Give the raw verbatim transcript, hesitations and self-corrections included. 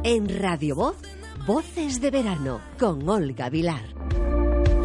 En Radio Voz, Voces de Verano, con Olga Vilar.